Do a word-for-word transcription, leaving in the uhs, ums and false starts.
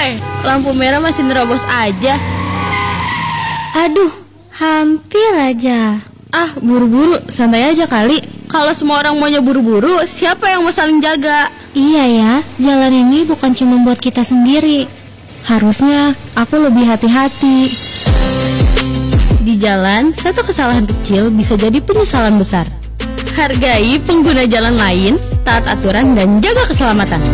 Weh, lampu merah masih nerobos aja. Aduh, hampir aja. Ah, buru-buru, santai aja kali. Kalau semua orang maunya buru-buru, siapa yang mau saling jaga? Iya ya, jalan ini bukan cuma buat kita sendiri. Harusnya aku lebih hati-hati. Di jalan, satu kesalahan kecil bisa jadi penyesalan besar. Hargai pengguna jalan lain, taat aturan, dan jaga keselamatan.